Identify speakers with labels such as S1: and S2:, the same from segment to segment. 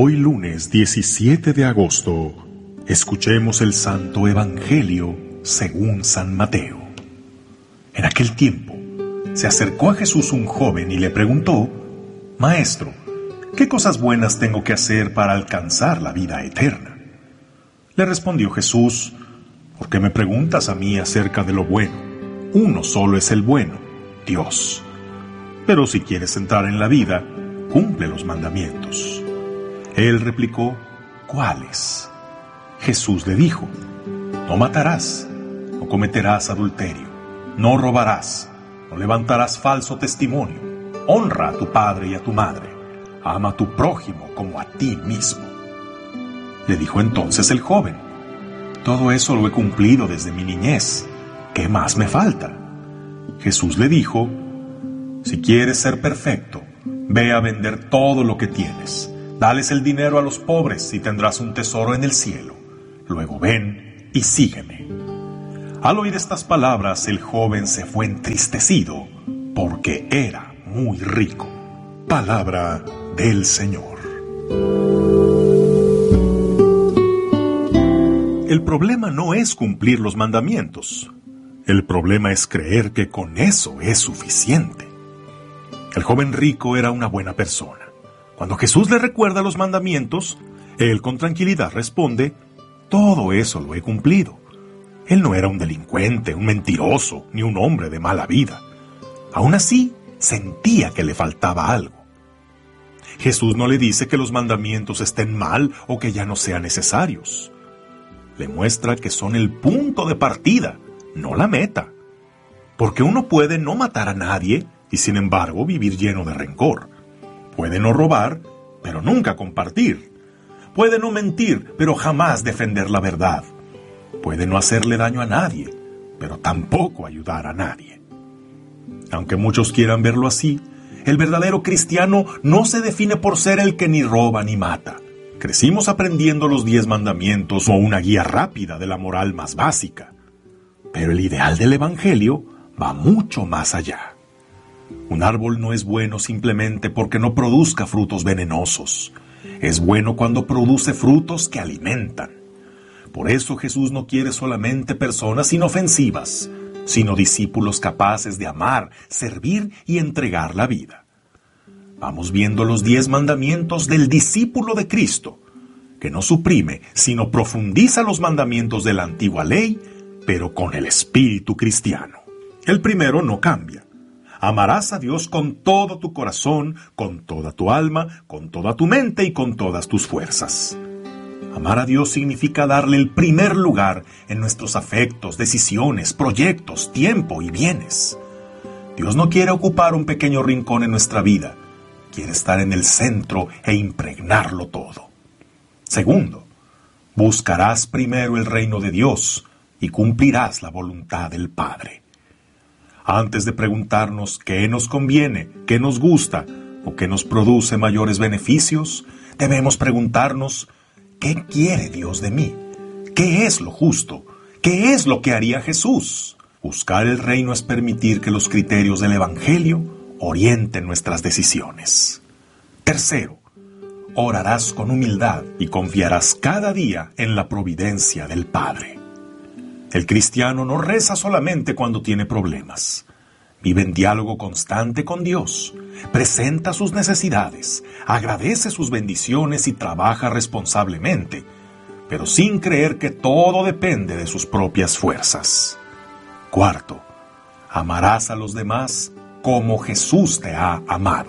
S1: Hoy lunes 17 de agosto, escuchemos el Santo Evangelio según San Mateo. En aquel tiempo, se acercó a Jesús un joven y le preguntó: Maestro, ¿qué cosas buenas tengo que hacer para alcanzar la vida eterna? Le respondió Jesús: ¿Por qué me preguntas a mí acerca de lo bueno? Uno solo es el bueno, Dios. Pero si quieres entrar en la vida, cumple los mandamientos. Él replicó: ¿Cuáles? Jesús le dijo: No matarás, no cometerás adulterio, no robarás, no levantarás falso testimonio, honra a tu padre y a tu madre, ama a tu prójimo como a ti mismo. Le dijo entonces el joven: Todo eso lo he cumplido desde mi niñez, ¿qué más me falta? Jesús le dijo: Si quieres ser perfecto, ve a vender todo lo que tienes. Dales el dinero a los pobres y tendrás un tesoro en el cielo. Luego ven y sígueme. Al oír estas palabras, el joven se fue entristecido porque era muy rico. Palabra del Señor. El problema no es cumplir los mandamientos. El problema es creer que con eso es suficiente. El joven rico era una buena persona. Cuando Jesús le recuerda los mandamientos, él con tranquilidad responde: Todo eso lo he cumplido. Él no era un delincuente, un mentiroso, ni un hombre de mala vida. Aún así, sentía que le faltaba algo. Jesús no le dice que los mandamientos estén mal o que ya no sean necesarios. Le muestra que son el punto de partida, no la meta. Porque uno puede no matar a nadie y sin embargo vivir lleno de rencor. Puede no robar, pero nunca compartir. Puede no mentir, pero jamás defender la verdad. Puede no hacerle daño a nadie, pero tampoco ayudar a nadie. Aunque muchos quieran verlo así, el verdadero cristiano no se define por ser el que ni roba ni mata. Crecimos aprendiendo los 10 mandamientos o una guía rápida de la moral más básica. Pero el ideal del Evangelio va mucho más allá. Un árbol no es bueno simplemente porque no produzca frutos venenosos. Es bueno cuando produce frutos que alimentan. Por eso Jesús no quiere solamente personas inofensivas, sino discípulos capaces de amar, servir y entregar la vida. Vamos viendo los 10 mandamientos del discípulo de Cristo, que no suprime, sino profundiza los mandamientos de la antigua ley, pero con el espíritu cristiano. El primero no cambia. Amarás a Dios con todo tu corazón, con toda tu alma, con toda tu mente y con todas tus fuerzas. Amar a Dios significa darle el primer lugar en nuestros afectos, decisiones, proyectos, tiempo y bienes. Dios no quiere ocupar un pequeño rincón en nuestra vida. Quiere estar en el centro e impregnarlo todo. Segundo, buscarás primero el reino de Dios y cumplirás la voluntad del Padre. Antes de preguntarnos qué nos conviene, qué nos gusta o qué nos produce mayores beneficios, debemos preguntarnos: ¿qué quiere Dios de mí? ¿Qué es lo justo? ¿Qué es lo que haría Jesús? Buscar el reino es permitir que los criterios del Evangelio orienten nuestras decisiones. Tercero, orarás con humildad y confiarás cada día en la providencia del Padre. El cristiano no reza solamente cuando tiene problemas. Vive en diálogo constante con Dios, presenta sus necesidades, agradece sus bendiciones y trabaja responsablemente, pero sin creer que todo depende de sus propias fuerzas. Cuarto, amarás a los demás como Jesús te ha amado.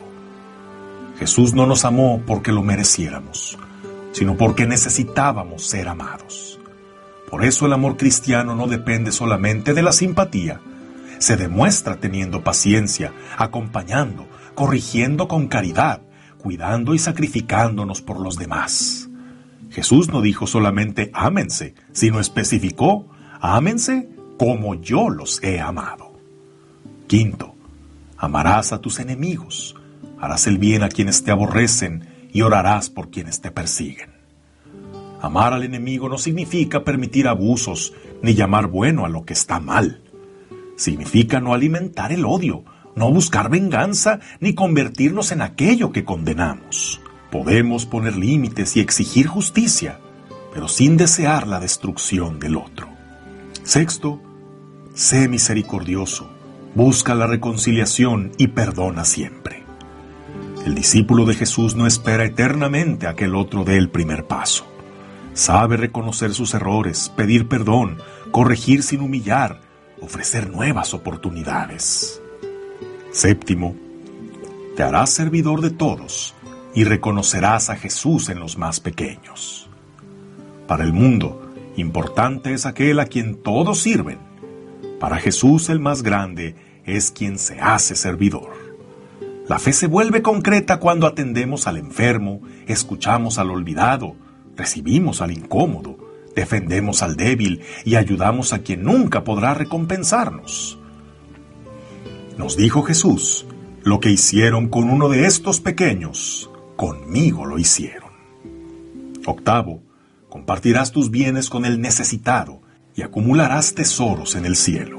S1: Jesús no nos amó porque lo mereciéramos, sino porque necesitábamos ser amados. Por eso el amor cristiano no depende solamente de la simpatía. Se demuestra teniendo paciencia, acompañando, corrigiendo con caridad, cuidando y sacrificándonos por los demás. Jesús no dijo solamente ámense, sino especificó: ámense como yo los he amado. Quinto, amarás a tus enemigos, harás el bien a quienes te aborrecen y orarás por quienes te persiguen. Amar al enemigo no significa permitir abusos ni llamar bueno a lo que está mal. Significa no alimentar el odio, no buscar venganza ni convertirnos en aquello que condenamos. Podemos poner límites y exigir justicia, pero sin desear la destrucción del otro. Sexto, sé misericordioso, busca la reconciliación y perdona siempre. El discípulo de Jesús no espera eternamente a que el otro dé el primer paso. Sabe reconocer sus errores, pedir perdón, corregir sin humillar, ofrecer nuevas oportunidades. Séptimo, te harás servidor de todos y reconocerás a Jesús en los más pequeños. Para el mundo, importante es aquel a quien todos sirven. Para Jesús el más grande es quien se hace servidor. La fe se vuelve concreta cuando atendemos al enfermo, escuchamos al olvidado, recibimos al incómodo, defendemos al débil y ayudamos a quien nunca podrá recompensarnos. Nos dijo Jesús, lo que hicieron con uno de estos pequeños, conmigo lo hicieron. Octavo, compartirás tus bienes con el necesitado y acumularás tesoros en el cielo.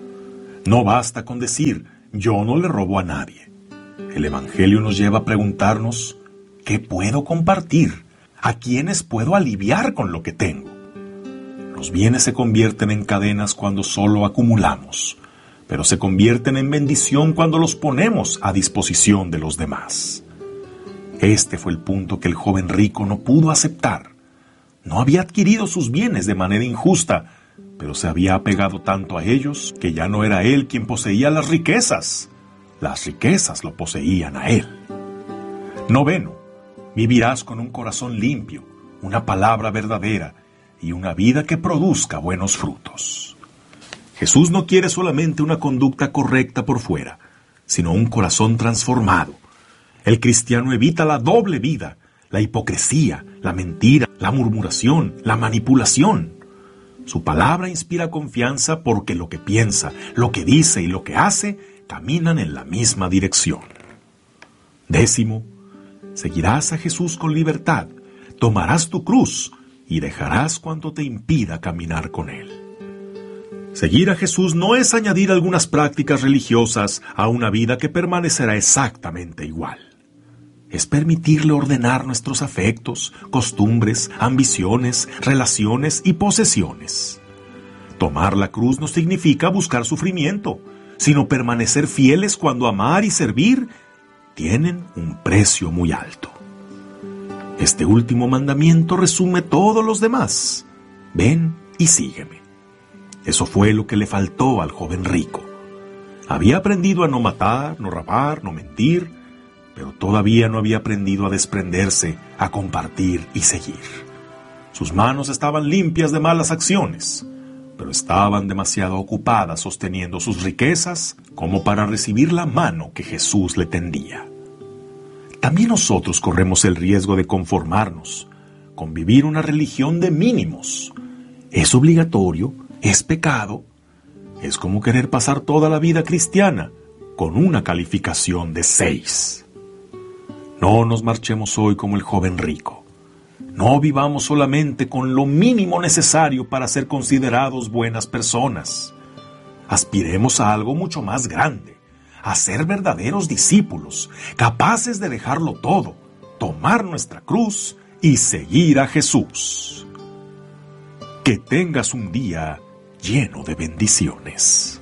S1: No basta con decir, yo no le robo a nadie. El Evangelio nos lleva a preguntarnos, ¿qué puedo compartir? ¿A quiénes puedo aliviar con lo que tengo? Los bienes se convierten en cadenas cuando solo acumulamos, pero se convierten en bendición cuando los ponemos a disposición de los demás. Este fue el punto que el joven rico no pudo aceptar. No había adquirido sus bienes de manera injusta, pero se había apegado tanto a ellos que ya no era él quien poseía las riquezas. Las riquezas lo poseían a él. Noveno, vivirás con un corazón limpio, una palabra verdadera y una vida que produzca buenos frutos. Jesús no quiere solamente una conducta correcta por fuera, sino un corazón transformado. El cristiano evita la doble vida, la hipocresía, la mentira, la murmuración, la manipulación. Su palabra inspira confianza porque lo que piensa, lo que dice y lo que hace caminan en la misma dirección. Décimo, seguirás a Jesús con libertad, tomarás tu cruz y dejarás cuanto te impida caminar con Él. Seguir a Jesús no es añadir algunas prácticas religiosas a una vida que permanecerá exactamente igual. Es permitirle ordenar nuestros afectos, costumbres, ambiciones, relaciones y posesiones. Tomar la cruz no significa buscar sufrimiento, sino permanecer fieles cuando amar y servir tienen un precio muy alto. Este último mandamiento resume todos los demás. Ven y sígueme. Eso fue lo que le faltó al joven rico. Había aprendido a no matar, no robar, no mentir, pero todavía no había aprendido a desprenderse, a compartir y seguir. Sus manos estaban limpias de malas acciones, pero estaban demasiado ocupadas sosteniendo sus riquezas como para recibir la mano que Jesús le tendía. También nosotros corremos el riesgo de conformarnos, con vivir una religión de mínimos. ¿Es obligatorio? ¿Es pecado? Es como querer pasar toda la vida cristiana con una calificación de 6. No nos marchemos hoy como el joven rico. No vivamos solamente con lo mínimo necesario para ser considerados buenas personas. Aspiremos a algo mucho más grande, a ser verdaderos discípulos, capaces de dejarlo todo, tomar nuestra cruz y seguir a Jesús. Que tengas un día lleno de bendiciones.